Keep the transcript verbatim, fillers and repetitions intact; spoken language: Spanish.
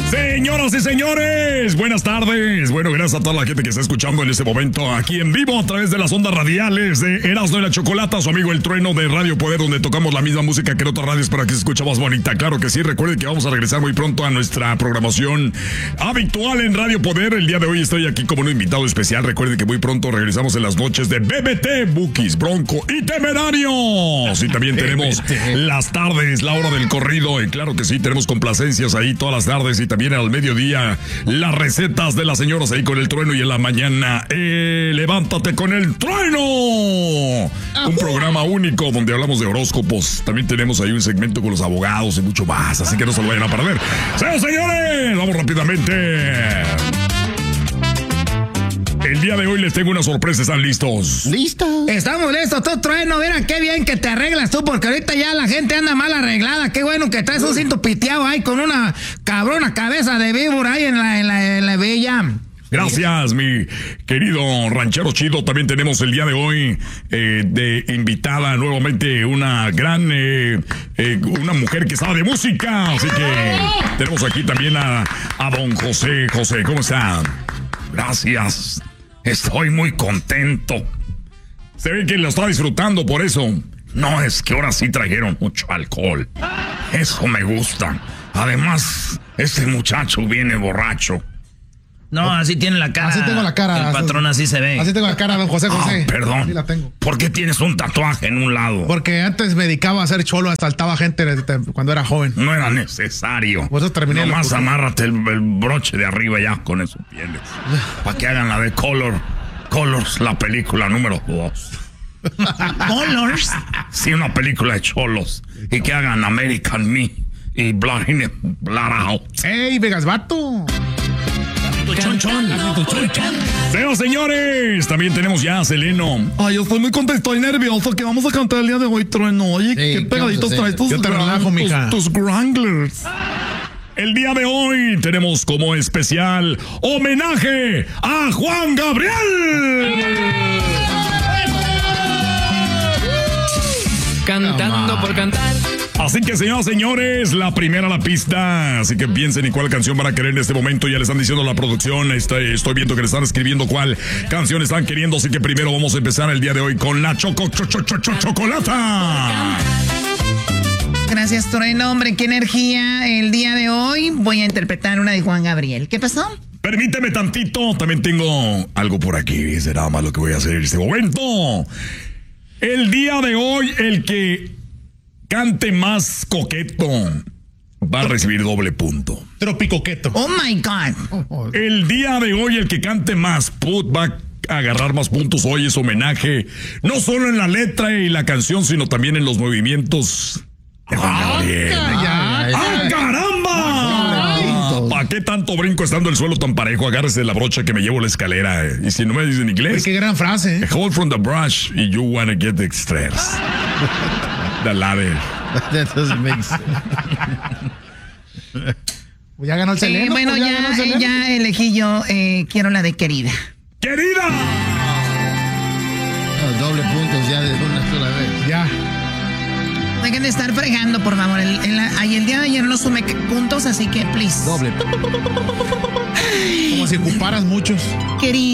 Señoras y señores, buenas tardes. Bueno, gracias a toda la gente que está escuchando en este momento aquí en vivo a través de las ondas radiales de Erasmo y la Chocolata, su amigo El Trueno de Radio Poder, donde tocamos la misma música que en otras radios para que se escuche más bonita. Claro que sí, recuerden que vamos a regresar muy pronto a nuestra programación habitual en Radio Poder. El día de hoy estoy aquí como un invitado especial. Recuerden que muy pronto regresamos en las noches de B B T, Bukis, Bronco y Temerarios. Y también tenemos las tardes, la hora del corrido. Y claro que sí, tenemos complacencias ahí todas las tardes y también al mediodía las recetas de las señoras ahí con el Trueno y en la mañana eh, levántate con el Trueno, un programa único donde hablamos de horóscopos. También tenemos ahí un segmento con los abogados y mucho más, así que no se lo vayan a perder. ¡Señores, señores! Vamos rápidamente. El día de hoy les tengo una sorpresa. ¿Están listos? ¿Listos? Estamos listos, tú, Trueno. Mira qué bien que te arreglas tú, porque ahorita ya la gente anda mal arreglada. Qué bueno que traes un cinto piteado ahí con una cabrona cabeza de víbora ahí en la, en la, en la villa. Gracias, mi querido ranchero chido. También tenemos el día de hoy eh, de invitada nuevamente una gran, eh, eh, una mujer que sabe de música. Así que tenemos aquí también a, a don José. José, ¿cómo está? Gracias. Estoy muy contento. Se ve que lo está disfrutando por eso. No, es que ahora sí trajeron mucho alcohol. Eso me gusta. Además, este muchacho viene borracho. No, así tiene la cara. Así tengo la cara. El patrón así se ve. Así tengo la cara, don José José. Ah, perdón. Así la tengo. ¿Por qué tienes un tatuaje en un lado? Porque antes me dedicaba a ser cholo, asaltaba gente cuando era joven. No era necesario. Por eso terminé. Nomás amárrate el, el broche de arriba ya con eso tienes. Para que hagan la de Color. Colors, la película número dos. ¿Colors? Sí, una película de cholos. Y que hagan American Me y Blood in, Blood Out. ¡Ey, Vegas Vato! Chon, chon. Señoras, señores, también tenemos ya a Seleno. Ay, yo estoy muy contento y nervioso que vamos a cantar el día de hoy, Trueno. Oye, Sí, qué pegaditos yo- traes tus, yo te relajo, mija. tus, tus Wranglers. El día de hoy tenemos como especial homenaje a Juan Gabriel. Cantando por cantar. Así que, señoras y señores, la primera la pista. Así que piensen en cuál canción van a querer en este momento. Ya le están diciendo a la producción. Estoy, estoy viendo que le están escribiendo cuál canción están queriendo. Así que primero vamos a empezar el día de hoy con la Choco cho, cho, cho, cho, Chocolata. Gracias, Trueno. Hombre, qué energía. El día de hoy voy a interpretar una de Juan Gabriel. ¿Qué pasó? Permíteme tantito. También tengo algo por aquí. Será más lo que voy a hacer en este momento. El día de hoy, el que cante más coqueto va a recibir doble punto. Tropicoqueto. Oh my God. El día de hoy, el que cante más put va a agarrar más puntos. Hoy es homenaje, no solo en la letra y la canción, sino también en los movimientos de Juan Gabriel. Ya, ¡Ah, caramba! ¿Para qué tanto brinco estando el suelo tan parejo? Agárrese de la brocha que me llevo la escalera. Y si no me dicen inglés, qué gran frase, ¿eh? hold from the brush y you wanna get the stress. The ladder. That doesn't make sense. Ya ganó el Seleno. Eh, bueno, pues, ya, ganó el Seleno. ya elegí yo. Eh, quiero la de Querida. ¡Querida! No, doble puntos ya de una sola vez. Ya. Dejen de estar fregando, por favor. El, el, ay, el día de ayer no sumé puntos, así que, please. Doble. Como si ocuparas muchos. Querida.